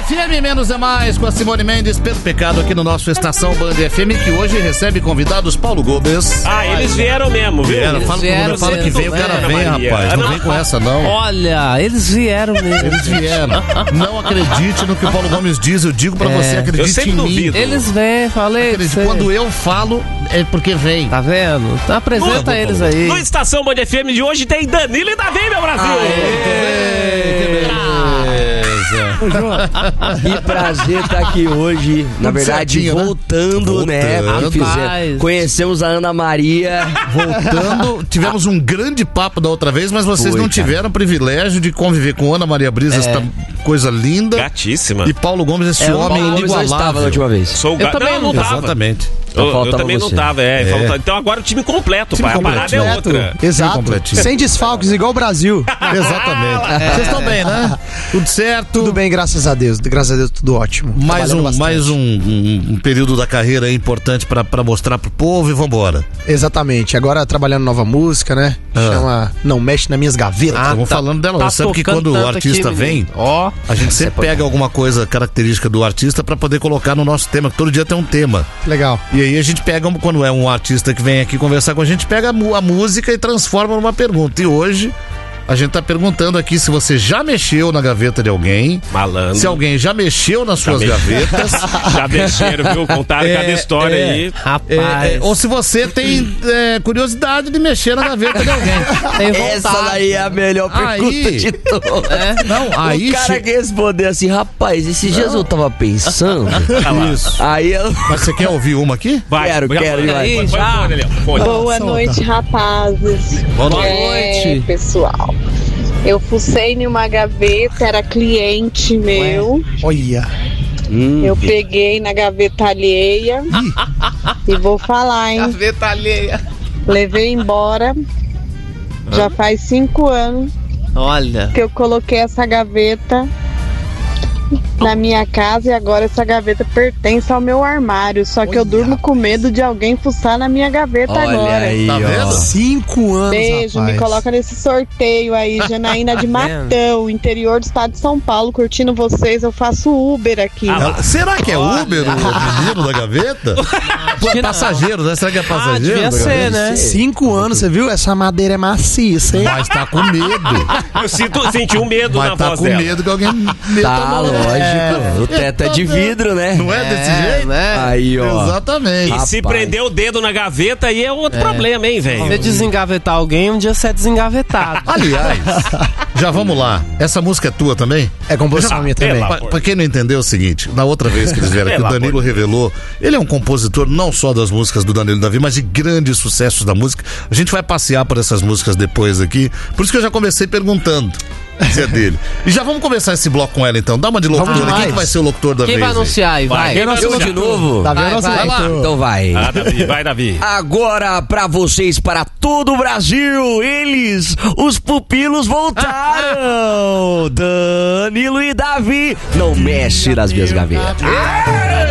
FM, menos é mais, com a Simone Mendes, Pedro Pecado aqui no nosso Estação Band FM, que hoje recebe convidados Paulo Gomes. Eles vieram mesmo, viu? Quando fala que vem, o cara vem, rapaz. Não vem com essa, não. Olha, eles vieram mesmo. Eles vieram. Não acredite no que o Paulo Gomes diz, eu digo pra você, acredite em mim. Eles vêm, falei. Quando eu falo, é porque vem. Tá vendo? Então apresenta eles aí. No Estação Band FM de hoje tem Danilo e Davi, meu Brasil! Que prazer estar aqui hoje. Na verdade, certinho, voltando, né? Conhecemos a Ana Maria. Voltando, tivemos um grande papo da outra vez, mas vocês não tiveram o privilégio de conviver com Ana Maria Brisa, esta coisa linda. Gatíssima. E Paulo Gomes, esse homem inigualável. Estava na última vez. Eu também não tava. Exatamente. Eu também não tava, Então agora o time completo, pai. A parada é outra. Exato. Sem desfalques, igual o Brasil. Exatamente. Vocês estão bem, né? Tudo certo? Tudo bem, graças a Deus. Graças a Deus, tudo ótimo. Mais um período da carreira aí importante pra mostrar pro povo e vambora. Exatamente. Agora trabalhando nova música, né? Chama Não Mexe nas Minhas Gavetas. Vamos falando dela. Você sabe que quando o artista vem, a gente sempre pega alguma coisa característica do artista pra poder colocar no nosso tema, que todo dia tem um tema. Legal. E aí a gente pega, quando é um artista que vem aqui conversar com a gente, pega a música e transforma numa pergunta. E hoje a gente tá perguntando aqui se você já mexeu na gaveta de alguém. Malandro. Se alguém já mexeu nas suas gavetas. Já mexeram, viu? Contaram cada história aí. Rapaz. Ou se você tem curiosidade de mexer na gaveta de alguém. Essa daí é a melhor pergunta de todas. Aí o cara quer responder assim, rapaz, esses dias eu tava pensando. Isso. Aí eu... Mas você quer ouvir uma aqui? Quero. Aí, já. Boa noite, rapazes. Boa noite. Pessoal. Eu fucei em uma gaveta, era cliente meu. Olha. Eu peguei na gaveta alheia. E vou falar, hein? Gaveta alheia. Levei embora. Já faz 5 anos Olha. que eu coloquei essa gaveta na minha casa e agora essa gaveta pertence ao meu armário. Só que eu durmo com medo de alguém fuçar na minha gaveta agora. Aí, tá vendo? 5 anos, Beijo, rapaz. me coloca nesse sorteio aí, Janaína de Matão, interior do estado de São Paulo, curtindo vocês. Eu faço Uber aqui. Será que é Uber o menino da gaveta? Passageiro, né? Será que é passageiro? Devia ser, né? 5 anos, você viu? Essa madeira é maciça, hein? Mas tá com medo. Eu senti um medo na Mas tá voz com dela. medo que alguém meta a Tá, mão. lógico. O teto é de vidro, né? Não é desse jeito? Né? Aí, ó. Exatamente. E se Rapaz. prender o dedo na gaveta, aí é outro problema, hein, Se velho? você desengavetar alguém, um dia você é desengavetado. Aliás, já vamos lá. Essa música é tua também? É composição minha também. Pra quem não entendeu é o seguinte, na outra vez que eles vieram aqui, o Danilo revelou, ele é um compositor não só das músicas do Danilo e Davi, mas de grandes sucessos da música. A gente vai passear por essas músicas depois aqui, por isso que eu já comecei perguntando se é dele. E já vamos começar esse bloco com ela então. Dá uma de locutor. Quem que vai ser o locutor da Quem vez? vai anunciar aí? Vai. Eu de novo? Tá vendo? Vai lá. Então vai. Davi, vai, Davi. Agora, pra vocês, para todo o Brasil, eles, os pupilos voltaram. Danilo e Davi, não mexe nas minhas gavetas.